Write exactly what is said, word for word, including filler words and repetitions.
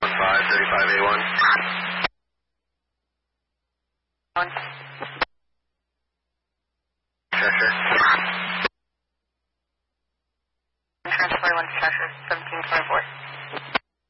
five thirty-five A one. One. Cheshire. Transport one to Cheshire, seventeen twenty-four.